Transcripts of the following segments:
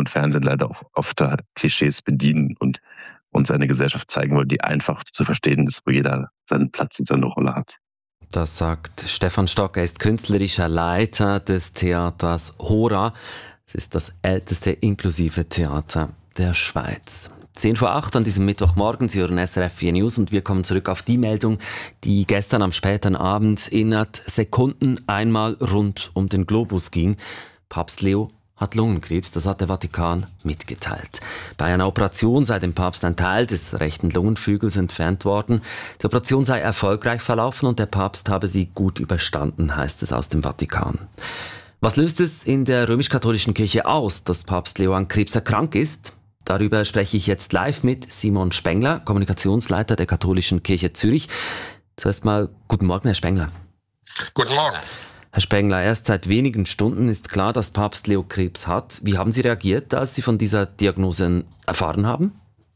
und Fernsehen leider auch oft Klischees bedienen und uns eine Gesellschaft zeigen wollen, die einfach zu verstehen ist, wo jeder seinen Platz und seine Rolle hat. Das sagt Stefan Stock. Er ist künstlerischer Leiter des Theaters Hora. Es ist das älteste inklusive Theater der Schweiz. 7:10 an diesem Mittwochmorgen. Sie hören SRF 4 News und wir kommen zurück auf die Meldung, die gestern am späten Abend innerhalb Sekunden einmal rund um den Globus ging. Papst Leo hat Lungenkrebs, das hat der Vatikan mitgeteilt. Bei einer Operation sei dem Papst ein Teil des rechten Lungenflügels entfernt worden. Die Operation sei erfolgreich verlaufen und der Papst habe sie gut überstanden, heißt es aus dem Vatikan. Was löst es in der römisch-katholischen Kirche aus, dass Papst Leo an Krebs erkrankt ist? Darüber spreche ich jetzt live mit Simon Spengler, Kommunikationsleiter der Katholischen Kirche Zürich. Zuerst mal guten Morgen, Herr Spengler. Guten Morgen. Herr Spengler, erst seit wenigen Stunden ist klar, dass Papst Leo Krebs hat. Wie haben Sie reagiert, als Sie von dieser Diagnose erfahren haben?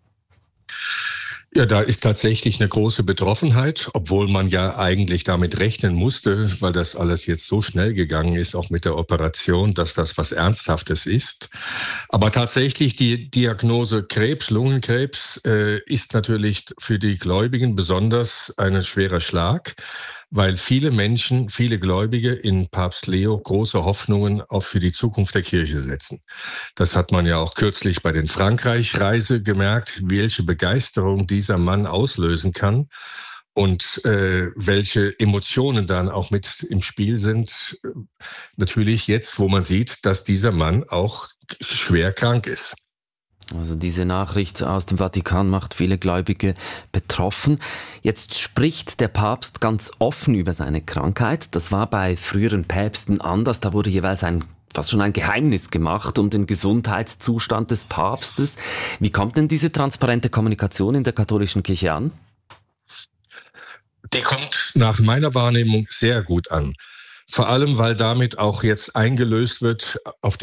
Ja, da ist tatsächlich eine große Betroffenheit, obwohl man ja eigentlich damit rechnen musste, weil das alles jetzt so schnell gegangen ist, auch mit der Operation, dass das was Ernsthaftes ist. Aber tatsächlich die Diagnose Krebs, Lungenkrebs, ist natürlich für die Gläubigen besonders ein schwerer Schlag, weil viele Menschen, viele Gläubige in Papst Leo große Hoffnungen auch für die Zukunft der Kirche setzen. Das hat man ja auch kürzlich bei den Frankreich-Reise gemerkt, welche Begeisterung dieser Mann auslösen kann und welche Emotionen dann auch mit im Spiel sind. Natürlich jetzt, wo man sieht, dass dieser Mann auch schwer krank ist. Also diese Nachricht aus dem Vatikan macht viele Gläubige betroffen. Jetzt spricht der Papst ganz offen über seine Krankheit. Das war bei früheren Päpsten anders. Da wurde jeweils fast schon ein Geheimnis gemacht um den Gesundheitszustand des Papstes. Wie kommt denn diese transparente Kommunikation in der katholischen Kirche an? Die kommt nach meiner Wahrnehmung sehr gut an. Vor allem, weil damit auch jetzt eingelöst wird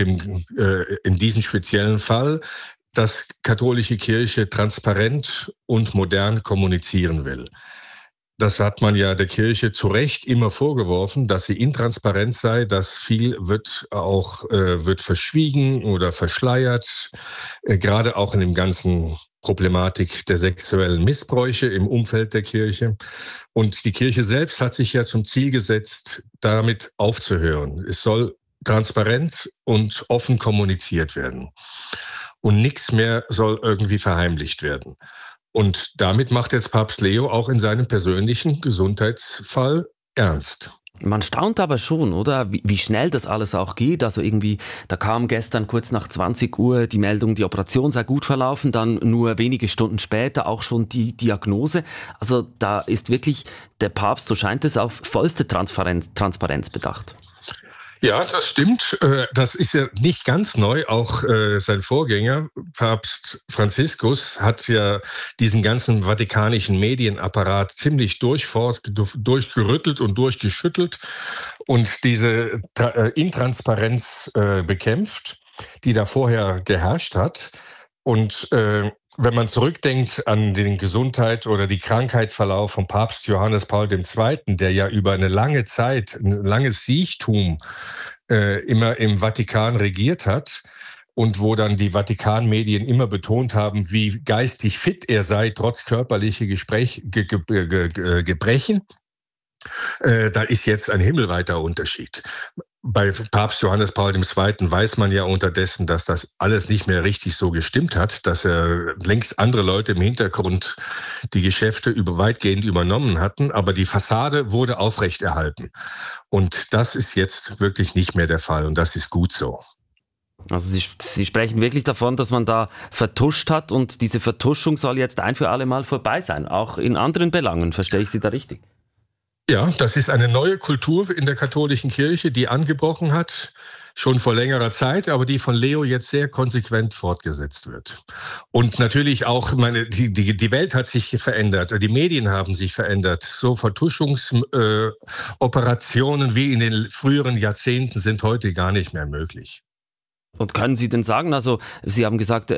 in diesem speziellen Fall, dass katholische Kirche transparent und modern kommunizieren will. Das hat man ja der Kirche zu Recht immer vorgeworfen, dass sie intransparent sei, dass viel wird verschwiegen oder verschleiert, gerade auch in dem ganzen Problematik der sexuellen Missbräuche im Umfeld der Kirche. Und die Kirche selbst hat sich ja zum Ziel gesetzt, damit aufzuhören. Es soll transparent und offen kommuniziert werden. Und nichts mehr soll irgendwie verheimlicht werden. Und damit macht jetzt Papst Leo auch in seinem persönlichen Gesundheitsfall ernst. Man staunt aber schon, oder? Wie schnell das alles auch geht. Also irgendwie, da kam gestern kurz nach 20 Uhr die Meldung, die Operation sei gut verlaufen, dann nur wenige Stunden später auch schon die Diagnose. Also da ist wirklich der Papst, so scheint es, auf vollste Transparenz bedacht. Ja, das stimmt. Das ist ja nicht ganz neu. Auch sein Vorgänger, Papst Franziskus, hat ja diesen ganzen vatikanischen Medienapparat ziemlich durchgerüttelt und durchgeschüttelt und diese Intransparenz bekämpft, die da vorher geherrscht hat. Und wenn man zurückdenkt an den Gesundheit oder die Krankheitsverlauf von Papst Johannes Paul II., der ja über eine lange Zeit, ein langes Siechtum immer im Vatikan regiert hat und wo dann die Vatikan-Medien immer betont haben, wie geistig fit er sei, trotz körperlicher Gebrechen, da ist jetzt ein himmelweiter Unterschied. Bei Papst Johannes Paul II. Weiß man ja unterdessen, dass das alles nicht mehr richtig so gestimmt hat, dass er längst andere Leute im Hintergrund die Geschäfte weitgehend übernommen hatten, aber die Fassade wurde aufrechterhalten. Und das ist jetzt wirklich nicht mehr der Fall und das ist gut so. Also Sie sprechen wirklich davon, dass man da vertuscht hat und diese Vertuschung soll jetzt ein für alle Mal vorbei sein, auch in anderen Belangen. Verstehe ich Sie da richtig? Ja, das ist eine neue Kultur in der katholischen Kirche, die angebrochen hat, schon vor längerer Zeit, aber die von Leo jetzt sehr konsequent fortgesetzt wird. Und natürlich auch, die Welt hat sich verändert, die Medien haben sich verändert. So Vertuschungsoperationen wie in den früheren Jahrzehnten sind heute gar nicht mehr möglich. Und können Sie denn sagen, also Sie haben gesagt,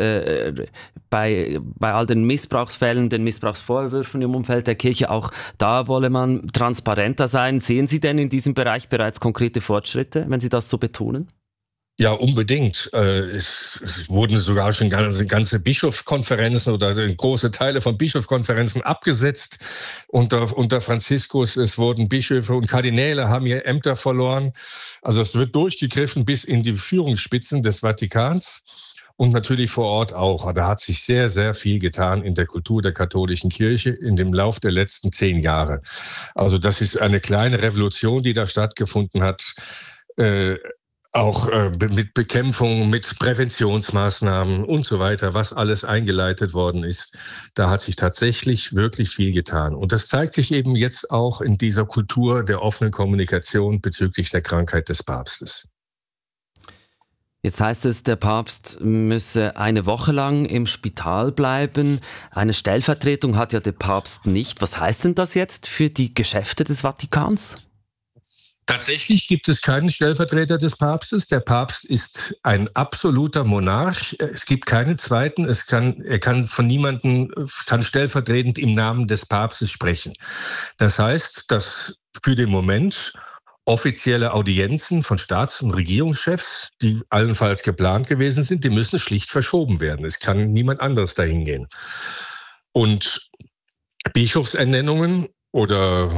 bei all den Missbrauchsfällen, den Missbrauchsvorwürfen im Umfeld der Kirche, auch da wolle man transparenter sein. Sehen Sie denn in diesem Bereich bereits konkrete Fortschritte, wenn Sie das so betonen? Ja, unbedingt. Es wurden sogar schon ganze Bischofskonferenzen oder große Teile von Bischofskonferenzen abgesetzt unter Franziskus. Es wurden Bischöfe und Kardinäle haben ihre Ämter verloren. Also es wird durchgegriffen bis in die Führungsspitzen des Vatikans und natürlich vor Ort auch. Da hat sich sehr, sehr viel getan in der Kultur der katholischen Kirche in dem Lauf der letzten 10 Jahre. Also das ist eine kleine Revolution, die da stattgefunden hat. Auch mit Bekämpfung, mit Präventionsmaßnahmen und so weiter, was alles eingeleitet worden ist. Da hat sich tatsächlich wirklich viel getan. Und das zeigt sich eben jetzt auch in dieser Kultur der offenen Kommunikation bezüglich der Krankheit des Papstes. Jetzt heißt es, der Papst müsse eine Woche lang im Spital bleiben. Eine Stellvertretung hat ja der Papst nicht. Was heißt denn das jetzt für die Geschäfte des Vatikans? Tatsächlich gibt es keinen Stellvertreter des Papstes. Der Papst ist ein absoluter Monarch. Es gibt keinen zweiten. Er kann von niemandem, kann stellvertretend im Namen des Papstes sprechen. Das heißt, dass für den Moment offizielle Audienzen von Staats- und Regierungschefs, die allenfalls geplant gewesen sind, die müssen schlicht verschoben werden. Es kann niemand anderes dahin gehen. Und Bischofsernennungen oder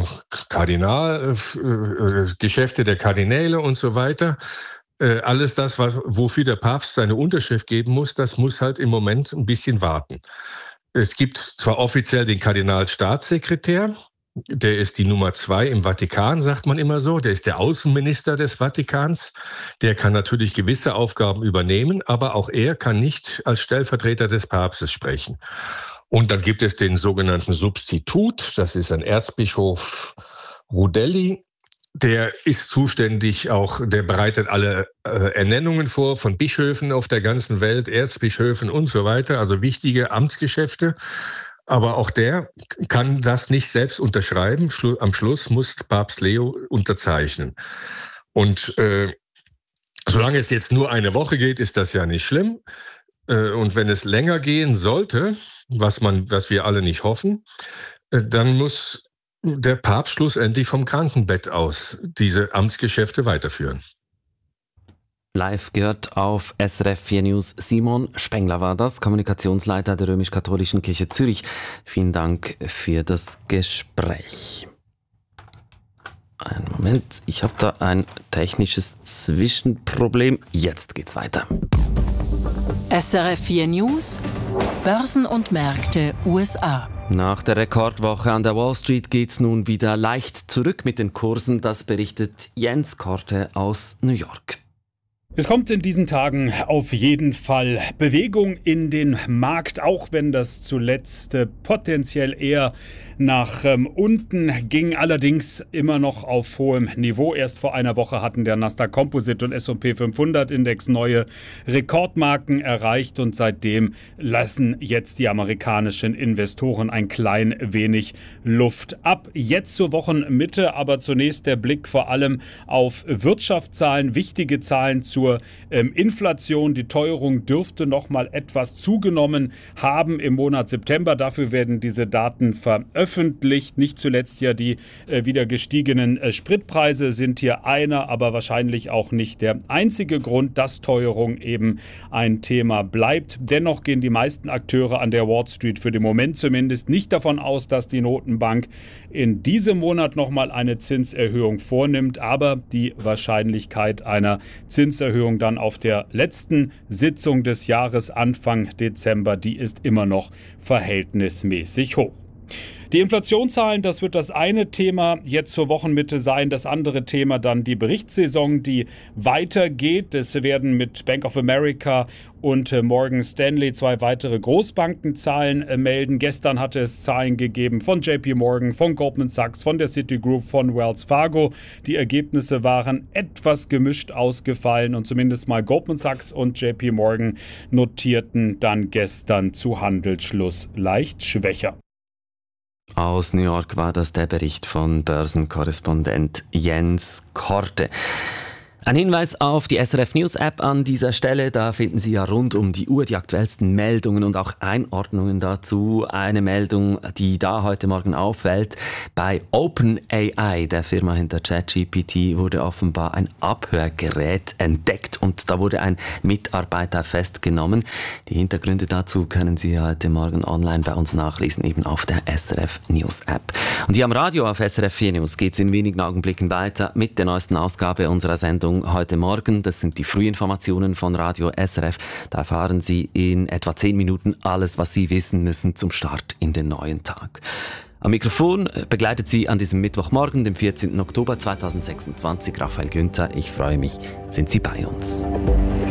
Geschäfte der Kardinäle und so weiter. Alles das, wofür der Papst seine Unterschrift geben muss, das muss halt im Moment ein bisschen warten. Es gibt zwar offiziell den Kardinalstaatssekretär, der ist die Nummer 2 im Vatikan, sagt man immer so. Der ist der Außenminister des Vatikans. Der kann natürlich gewisse Aufgaben übernehmen, aber auch er kann nicht als Stellvertreter des Papstes sprechen. Und dann gibt es den sogenannten Substitut, das ist ein Erzbischof Rudelli, der ist zuständig der bereitet alle Ernennungen vor von Bischöfen auf der ganzen Welt, Erzbischöfen und so weiter, also wichtige Amtsgeschäfte. Aber auch der kann das nicht selbst unterschreiben. Am Schluss muss Papst Leo unterzeichnen. Und solange es jetzt nur eine Woche geht, ist das ja nicht schlimm. Und wenn es länger gehen sollte, was wir alle nicht hoffen, dann muss der Papst schlussendlich vom Krankenbett aus diese Amtsgeschäfte weiterführen. Live gehört auf SRF 4 News. Simon Spengler war das, Kommunikationsleiter der Römisch-Katholischen Kirche Zürich. Vielen Dank für das Gespräch. Einen Moment, ich habe da ein technisches Zwischenproblem. Jetzt geht's weiter. SRF 4 News, Börsen und Märkte USA. Nach der Rekordwoche an der Wall Street geht's nun wieder leicht zurück mit den Kursen. Das berichtet Jens Korte aus New York. Es kommt in diesen Tagen auf jeden Fall Bewegung in den Markt, auch wenn das zuletzt potenziell eher nach unten ging, allerdings immer noch auf hohem Niveau. Erst vor einer Woche hatten der Nasdaq Composite und S&P 500 Index neue Rekordmarken erreicht und seitdem lassen jetzt die amerikanischen Investoren ein klein wenig Luft ab. Jetzt zur Wochenmitte, aber zunächst der Blick vor allem auf Wirtschaftszahlen, wichtige Zahlen zur Inflation. Die Teuerung dürfte noch mal etwas zugenommen haben im Monat September. Dafür werden diese Daten veröffentlicht. Nicht zuletzt ja die wieder gestiegenen Spritpreise sind hier einer, aber wahrscheinlich auch nicht der einzige Grund, dass Teuerung eben ein Thema bleibt. Dennoch gehen die meisten Akteure an der Wall Street für den Moment zumindest nicht davon aus, dass die Notenbank in diesem Monat noch mal eine Zinserhöhung vornimmt. Aber die Wahrscheinlichkeit einer Zinserhöhung dann auf der letzten Sitzung des Jahres Anfang Dezember, die ist immer noch verhältnismäßig hoch. Die Inflationszahlen, das wird das eine Thema jetzt zur Wochenmitte sein. Das andere Thema dann die Berichtssaison, die weitergeht. Es werden mit Bank of America und Morgan Stanley 2 weitere Großbanken Zahlen melden. Gestern hatte es Zahlen gegeben von JP Morgan, von Goldman Sachs, von der Citigroup, von Wells Fargo. Die Ergebnisse waren etwas gemischt ausgefallen und zumindest mal Goldman Sachs und JP Morgan notierten dann gestern zu Handelsschluss leicht schwächer. Aus New York war das der Bericht von Börsenkorrespondent Jens Korte. Ein Hinweis auf die SRF News App an dieser Stelle. Da finden Sie ja rund um die Uhr die aktuellsten Meldungen und auch Einordnungen dazu. Eine Meldung, die da heute Morgen auffällt. Bei OpenAI, der Firma hinter ChatGPT, wurde offenbar ein Abhörgerät entdeckt und da wurde ein Mitarbeiter festgenommen. Die Hintergründe dazu können Sie heute Morgen online bei uns nachlesen, eben auf der SRF News App. Und hier am Radio auf SRF 4 News geht es in wenigen Augenblicken weiter mit der neuesten Ausgabe unserer Sendung heute Morgen. Das sind die Frühinformationen von Radio SRF. Da erfahren Sie in etwa 10 Minuten alles, was Sie wissen müssen zum Start in den neuen Tag. Am Mikrofon begleitet Sie an diesem Mittwochmorgen, dem 14. Oktober 2026, Raphael Günther. Ich freue mich, sind Sie bei uns.